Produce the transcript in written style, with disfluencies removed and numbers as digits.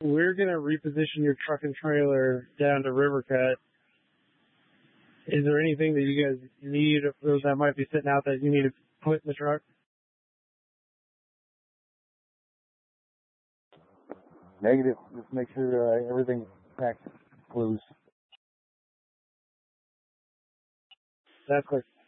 We're going to reposition your truck and trailer down to Rivercut. Is there anything that you guys need, or those that might be sitting out that you need to put in the truck? Negative. Just make sure everything's packed loose. That's clear.